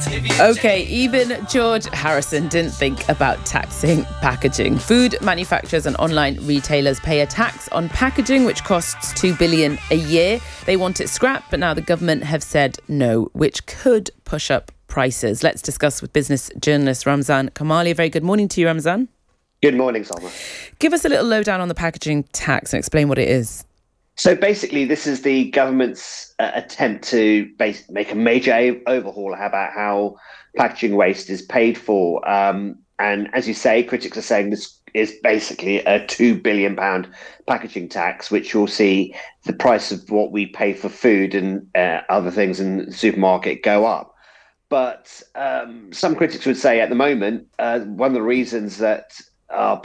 OK, even George Harrison didn't think about taxing packaging. Food manufacturers and online retailers pay a tax on packaging, which costs $2 billion a year. They want it scrapped, but now the government have said no, which could push up prices. Let's discuss with business journalist Ramzan Kamali. A very good morning to you, Ramzan. Good morning, Salma. Give us a little lowdown on the packaging tax and explain what it is. So basically, this is the government's attempt to make a major overhaul about how packaging waste is paid for. And as you say, critics are saying this is basically a £2 billion packaging tax, which will see the price of what we pay for food and other things in the supermarket go up. But some critics would say at the moment, one of the reasons that our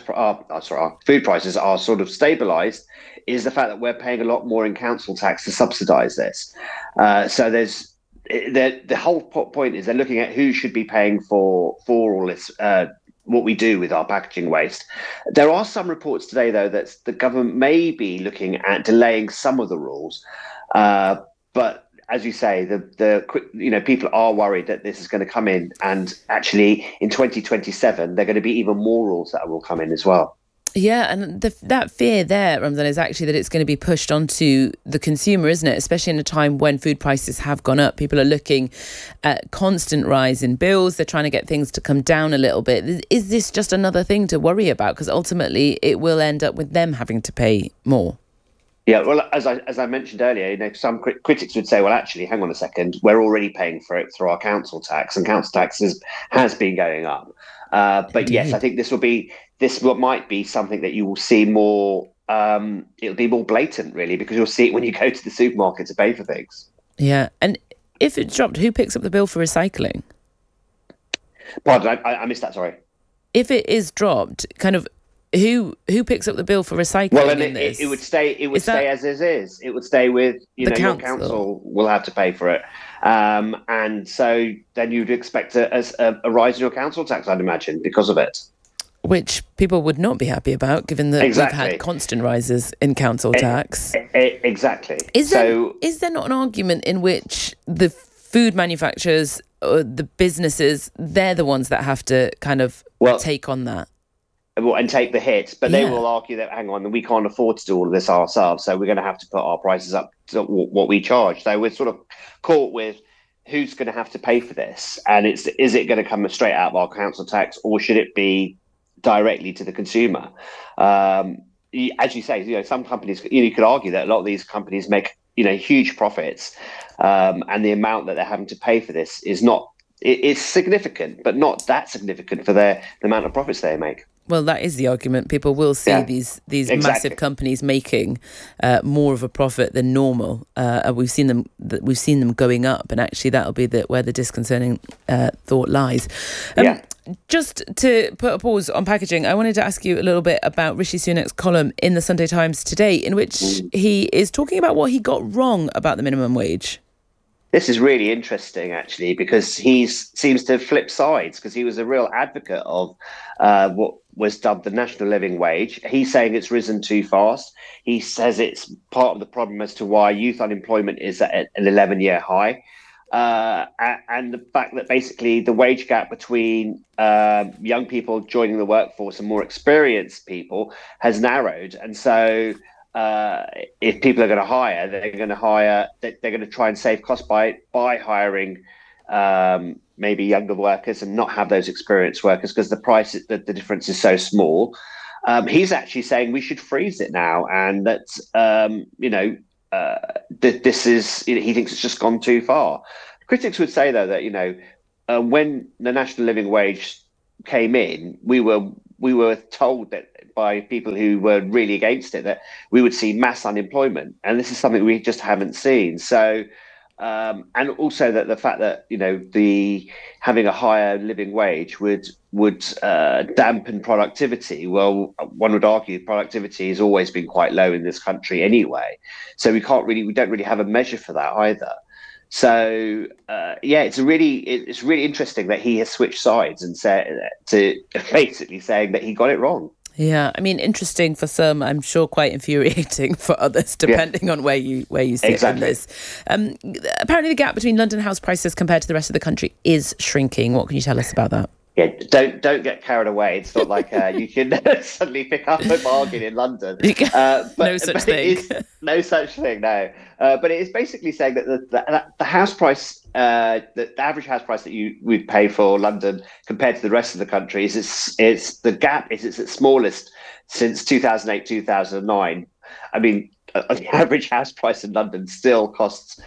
food prices are sort of stabilised is the fact that we're paying a lot more in council tax to subsidise this. So there's the whole point is they're looking at who should be paying for all this, what we do with our packaging waste. There are some reports today, though, that the government may be looking at delaying some of the rules, but as you say, people are worried that this is going to come in, and actually in 2027 there are going to be even more rules that will come in as well. Yeah, and that fear there, Ramzan, is actually that it's going to be pushed onto the consumer, isn't it? Especially in a time when food prices have gone up. People are looking at constant rise in bills. They're trying to get things to come down a little bit. Is this just another thing to worry about? Because ultimately it will end up with them having to pay more. Yeah, well, as I mentioned earlier, some critics would say, well, actually, hang on a second, we're already paying for it through our council tax, and council tax has been going up. But Indeed. Yes, I think this might be something that you will see more. It'll be more blatant, really, because you'll see it when you go to the supermarket to pay for things. Yeah, and if it's dropped, who picks up the bill for recycling? Pardon, I missed that. Sorry. If it is dropped, kind of. Who picks up the bill for recycling? Well, then it would stay. It would stay as is. It would stay with your council will have to pay for it, and so then you'd expect a rise in your council tax, I'd imagine, because of it. Which people would not be happy about, given that we've had constant rises in council tax. Exactly. Is there not an argument in which the food manufacturers, or the businesses, they're the ones that have to kind of take on that? And take the hit, but they will argue that, hang on, we can't afford to do all of this ourselves, so we're going to have to put our prices up to what we charge. So we're sort of caught with who's going to have to pay for this, and is it going to come straight out of our council tax, or should it be directly to the consumer? As you say, some companies, you could argue that a lot of these companies make huge profits, and the amount that they're having to pay for this is not. It's significant, but not that significant for the amount of profits they make. Well, that is the argument. People will see these massive companies making more of a profit than normal. We've seen them going up, and actually that'll be where the disconcerting thought lies. Just to put a pause on packaging, I wanted to ask you a little bit about Rishi Sunak's column in the Sunday Times today, in which he is talking about what he got wrong about the minimum wage. This is really interesting, actually, because he seems to flip sides, because he was a real advocate of what was dubbed the national living wage. He's saying it's risen too fast. He says it's part of the problem as to why youth unemployment is at an 11-year high. And the fact that basically the wage gap between young people joining the workforce and more experienced people has narrowed. And so if people are going to hire, they're going to try and save costs by hiring maybe younger workers and not have those experienced workers, because the difference is so small. He's actually saying we should freeze it now, and that this is, he thinks it's just gone too far. Critics would say, though, that when the national living wage came in, we were told that by people who were really against it that we would see mass unemployment, and this is something we just haven't seen. So, and also that the fact that the having a higher living wage would dampen productivity. Well, one would argue productivity has always been quite low in this country anyway, so we don't really have a measure for that either. So it's really interesting that he has switched sides and said to basically saying that he got it wrong. Yeah, I mean, interesting for some, I'm sure quite infuriating for others, depending on where you sit in this. Apparently the gap between London house prices compared to the rest of the country is shrinking. What can you tell us about that? Yeah, don't get carried away. It's not like you can suddenly pick up a bargain in London. But no such thing. No such thing, no. But it is basically saying that the house price, the average house price that you would pay for London compared to the rest of the country is the gap is its smallest since 2008, 2009. I mean, the average house price in London still costs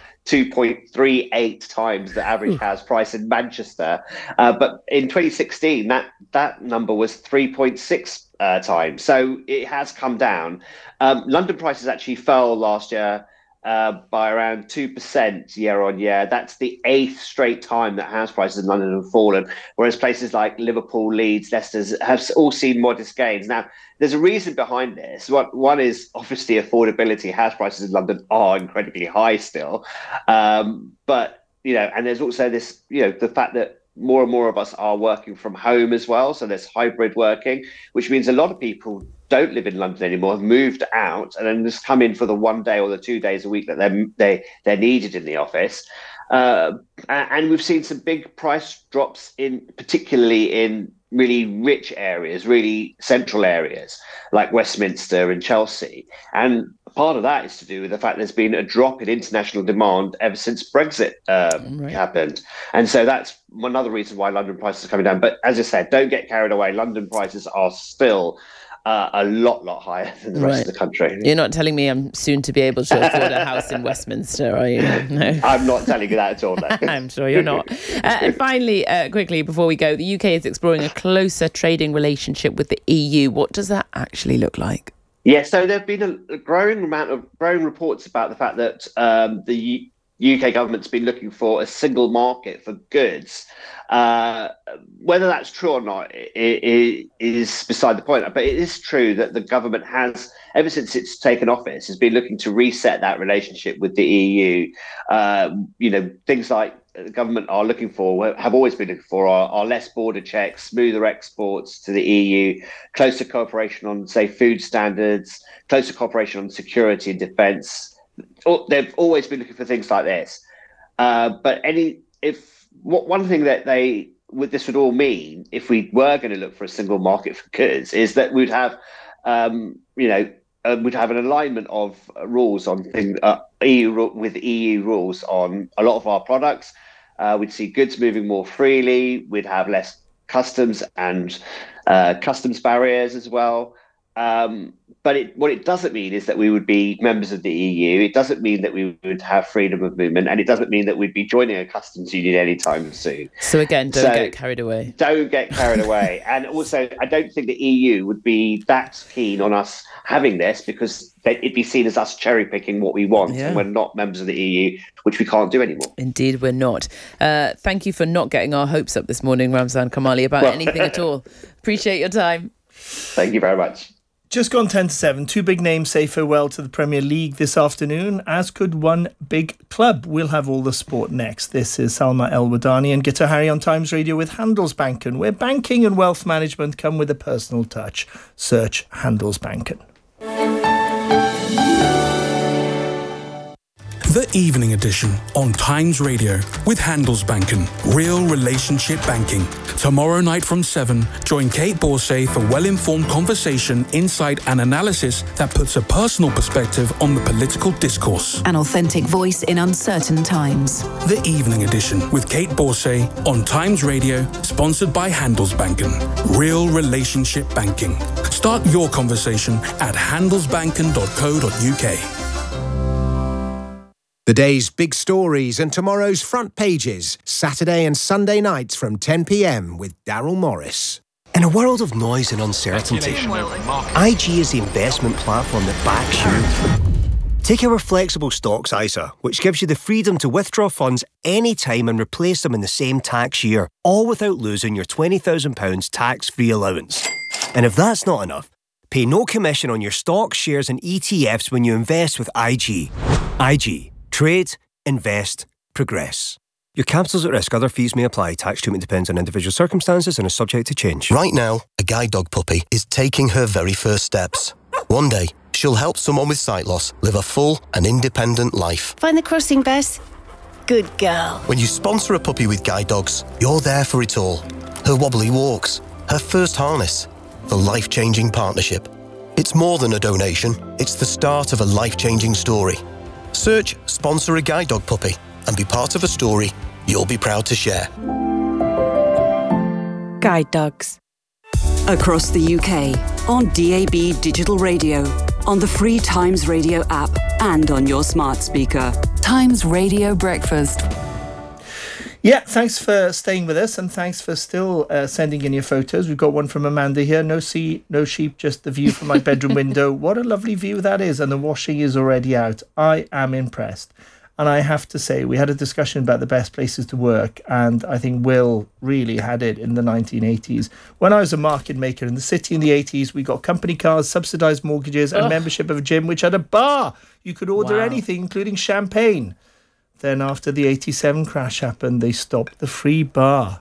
2.38 times the average house price in Manchester. But in 2016, that number was 3.6 times. So it has come down. London prices actually fell last year by around 2% year on year. That's the 8th straight time that house prices in London have fallen, whereas places like Liverpool, Leeds, Leicester have all seen modest gains. Now, there's a reason behind this. One is obviously affordability. House prices in London are incredibly high still. But, and there's also this, the fact that more and more of us are working from home as well. So there's hybrid working, which means a lot of people don't live in London anymore, have moved out and then just come in for the 1 day or the 2 days a week that they're needed in the office. And we've seen some big price drops particularly in really rich areas, really central areas like Westminster and Chelsea. And part of that is to do with the fact there's been a drop in international demand ever since Brexit happened. And so that's another reason why London prices are coming down. But as I said, don't get carried away. London prices are still a lot higher than the rest of the country. You're not telling me I'm soon to be able to afford a house in Westminster, are you? No. I'm not telling you that at all, no. I'm sure you're not. And finally, quickly, before we go, the UK is exploring a closer trading relationship with the EU. What does that actually look like? Yeah, so there have been a growing reports about the fact that the UK government's been looking for a single market for goods. Whether that's true or not is beside the point. But it is true that the government has, ever since it's taken office, has been looking to reset that relationship with the EU. Things like the government have always been looking for are less border checks, smoother exports to the EU, closer cooperation on, say, food standards, closer cooperation on security and defence. They've always been looking for things like this. One thing that this would all mean, if we were going to look for a single market for goods, is that we'd have, we'd have an alignment of rules on EU rules on a lot of our products. We'd see goods moving more freely. We'd have less customs and customs barriers as well. But what it doesn't mean is that we would be members of the EU. It doesn't mean that we would have freedom of movement, and it doesn't mean that we'd be joining a customs union anytime soon. So again, don't get carried away. Don't get carried away. And also, I don't think the EU would be that keen on us having this, because it'd be seen as us cherry picking what we want, and we're not members of the EU, which we can't do anymore. Indeed, we're not. Thank you for not getting our hopes up this morning, Ramzan Kamali, about anything at all. Appreciate your time. Thank you very much. Just gone 10 to 7. Two big names say farewell to the Premier League this afternoon, as could one big club. We'll have all the sport next. This is Salma El-Wadani and Gitta Harry on Times Radio with Handelsbanken, where banking and wealth management come with a personal touch. Search Handelsbanken. The Evening Edition on Times Radio with Handelsbanken. Real relationship banking. Tomorrow night from 7, join Kate Borsay for well-informed conversation, insight and analysis that puts a personal perspective on the political discourse. An authentic voice in uncertain times. The Evening Edition with Kate Borsay on Times Radio, sponsored by Handelsbanken. Real relationship banking. Start your conversation at handelsbanken.co.uk. The day's big stories and tomorrow's front pages, Saturday and Sunday nights from 10 p.m. with Daryl Morris. In a world of noise and uncertainty, IG is the investment platform that backs you. Take our flexible stocks ISA, which gives you the freedom to withdraw funds anytime and replace them in the same tax year, all without losing your £20,000 tax-free allowance. And if that's not enough, pay no commission on your stocks, shares and ETFs when you invest with IG. IG. Trade, invest, progress. Your capital's at risk. Other fees may apply. Tax treatment depends on individual circumstances and is subject to change. Right now, a guide dog puppy is taking her very first steps. One day, she'll help someone with sight loss live a full and independent life. Find the crossing, Bess. Good girl. When you sponsor a puppy with guide dogs, you're there for it all. Her wobbly walks, her first harness, the life-changing partnership. It's more than a donation. It's the start of a life-changing story. Search Sponsor a Guide Dog Puppy and be part of a story you'll be proud to share. Guide dogs. Across the UK, on DAB Digital Radio, on the free Times Radio app, and on your smart speaker. Times Radio Breakfast. Yeah, thanks for staying with us, and thanks for still sending in your photos. We've got one from Amanda here. No sea, no sheep, just the view from my bedroom window. What a lovely view that is, and the washing is already out. I am impressed. And I have to say, we had a discussion about the best places to work, and I think Will really had it in the 1980s. When I was a market maker in the city in the 80s, we got company cars, subsidised mortgages, and membership of a gym which had a bar. You could order anything, including champagne. Then after the 87 crash happened, they stopped the free bar.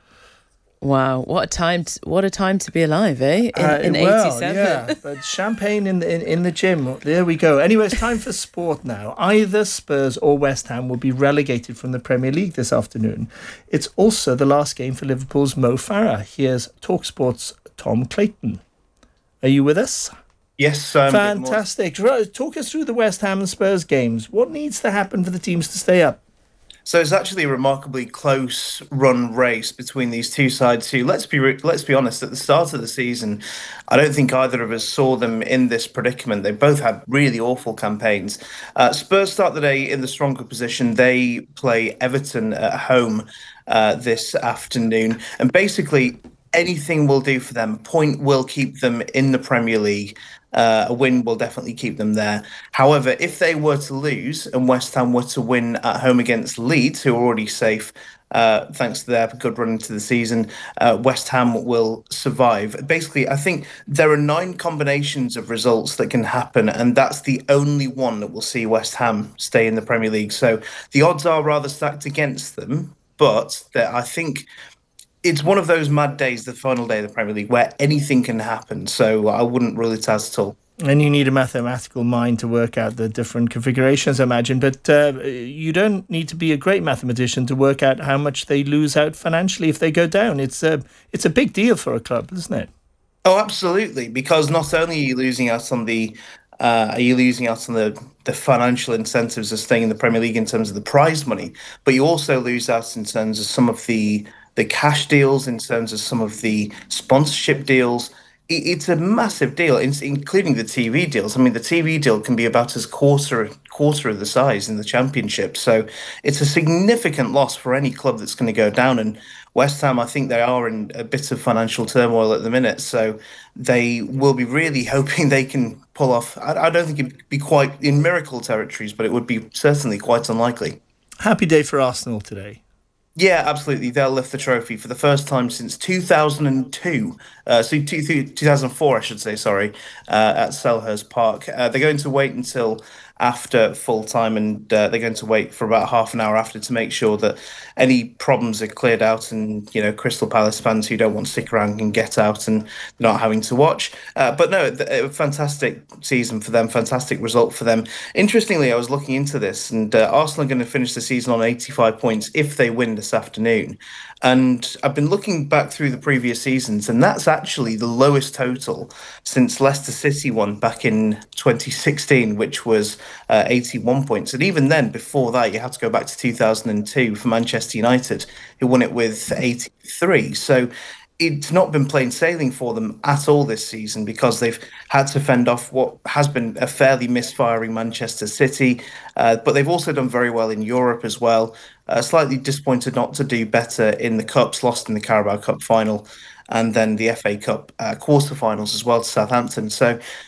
Wow, what a time to be alive, eh? In 87. Yeah, but champagne in the gym. There we go. Anyway, it's time for sport now. Either Spurs or West Ham will be relegated from the Premier League this afternoon. It's also the last game for Liverpool's Mo Farah. Here's TalkSport's Tom Clayton. Are you with us? Yes. Fantastic. Talk us through the West Ham and Spurs games. What needs to happen for the teams to stay up? So it's actually a remarkably close run race between these two sides who, let's be honest, at the start of the season, I don't think either of us saw them in this predicament. They both had really awful campaigns. Spurs start the day in the stronger position. They play Everton at home this afternoon. And basically, anything will do for them. A point will keep them in the Premier League. A win will definitely keep them there. However, if they were to lose and West Ham were to win at home against Leeds, who are already safe, thanks to their good run into the season, West Ham will survive. Basically, I think there are 9 combinations of results that can happen, and that's the only one that will see West Ham stay in the Premier League. So the odds are rather stacked against them, but I think it's one of those mad days, the final day of the Premier League, where anything can happen. So I wouldn't rule it out at all. And you need a mathematical mind to work out the different configurations, I imagine. But you don't need to be a great mathematician to work out how much they lose out financially if they go down. It's a big deal for a club, isn't it? Oh, absolutely. Because not only are you losing out on the financial incentives of staying in the Premier League in terms of the prize money, but you also lose out in terms of some of the cash deals, in terms of some of the sponsorship deals. It's a massive deal, including the TV deals. I mean, the TV deal can be about as quarter of the size in the Championship. So it's a significant loss for any club that's going to go down. And West Ham, I think they are in a bit of financial turmoil at the minute. So they will be really hoping they can pull off. I don't think it'd be quite in miracle territories, but it would be certainly quite unlikely. Happy day for Arsenal today. Yeah, absolutely. They'll lift the trophy for the first time since 2002. 2004, I should say, sorry, at Selhurst Park. They're going to wait until after full time, and they're going to wait for about half an hour after to make sure that any problems are cleared out, and Crystal Palace fans who don't want to stick around can get out and not having to watch. But no, a fantastic season for them, fantastic result for them. Interestingly, I was looking into this, and Arsenal are going to finish the season on 85 points if they win this afternoon. And I've been looking back through the previous seasons, and that's actually the lowest total since Leicester City won back in 2016, which was 81 points. And even then, before that, you have to go back to 2002 for Manchester United, who won it with 83. So it's not been plain sailing for them at all this season, because they've had to fend off what has been a fairly misfiring Manchester City. But they've also done very well in Europe as well. Slightly disappointed not to do better in the Cups, lost in the Carabao Cup final, and then the FA Cup quarterfinals as well to Southampton. So